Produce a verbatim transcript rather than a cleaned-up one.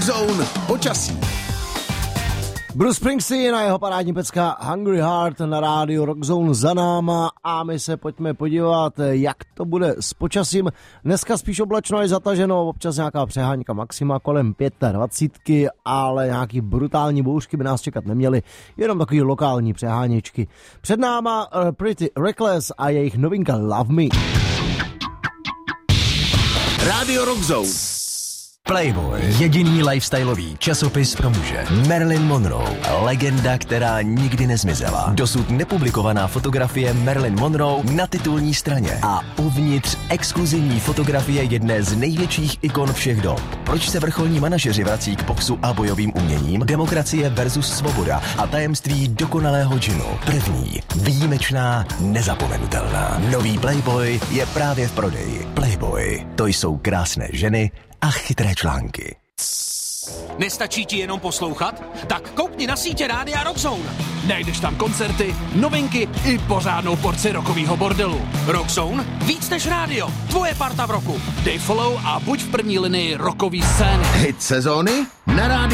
Zone počasí. Bruce Springsteen a jeho parádní pecka Hungry Heart na rádiu Rock Zone za náma a my se pojďme podívat, jak to bude s počasím. Dneska spíš oblačno je zataženo, občas nějaká přeháňka, maxima kolem dvacet pět, ale nějaký brutální bouřky by nás čekat neměly, jenom takový lokální přeháněčky. Před náma uh, Pretty Reckless a jejich novinka Love Me. Rádio Rock Zone. Playboy, jediný lifestyleový časopis pro muže. Marilyn Monroe, legenda, která nikdy nezmizela. Dosud nepublikovaná fotografie Marilyn Monroe na titulní straně a uvnitř exkluzivní fotografie jedné z největších ikon všech dob. Proč se vrcholní manažeři vrací k boxu a bojovým uměním? Demokracie versus svoboda a tajemství dokonalého džinu. První, výjimečná, nezapomenutelná. Nový Playboy je právě v prodeji. Playboy, to jsou krásné ženy a chytré články. Nestačí ti jenom poslouchat? Tak koukni na sítě Rádia Rock Zone. Najdeš tam koncerty, novinky i pořádnou porci rockovýho bordelu. Rock Zone? Víc než rádio. Tvoje parta v roku. Dej follow a buď v první linii rockový scény. Hit sezóny na rádiu